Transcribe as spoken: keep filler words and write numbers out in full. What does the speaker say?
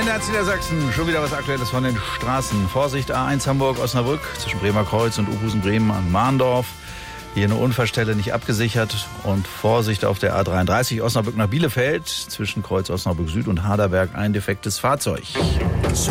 N D R Niedersachsen, schon wieder was Aktuelles von den Straßen. Vorsicht, A eins Hamburg-Osnabrück zwischen Bremer Kreuz und Uhusen-Bremen an Mahndorf. Hier eine Unfallstelle nicht abgesichert. Und Vorsicht auf der A dreiunddreißig Osnabrück nach Bielefeld zwischen Kreuz Osnabrück Süd und Haderberg ein defektes Fahrzeug.